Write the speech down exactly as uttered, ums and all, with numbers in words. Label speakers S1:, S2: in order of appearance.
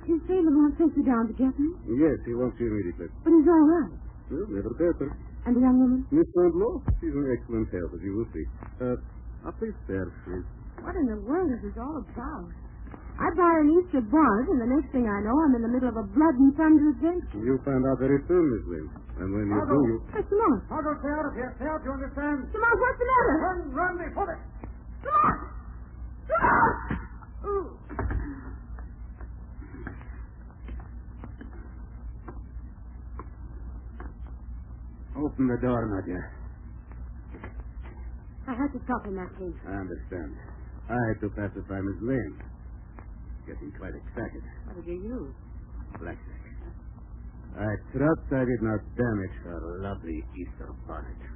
S1: You say Lamont sent you down to get me?
S2: Yes, he wants you immediately.
S1: But he's all right.
S2: Well, never better.
S1: And the young woman?
S2: Miss Sandlow, she's in excellent health, as you will see. Uh, up this stairs, please.
S1: What in the world is this all about? I buy an Easter bonnet, and the next thing I know, I'm in the middle of a blood and thunder adventure.
S2: You'll find out very soon, Miss Lynn. And when you
S3: Margot.
S2: do, you...
S1: Hey, Lamont.
S3: Margot, stay out of here. Stay out, you understand?
S1: Lamont, what's the matter?
S3: Run, run before they...
S1: Lamont! Lamont! Ooh.
S2: Open the door, Nadia.
S1: I had to stop in that case.
S2: I understand. I had to pacify Miss Lane. Getting quite excited.
S1: What did you use?
S2: Blackjack. I trust I did not damage her lovely Easter bonnet.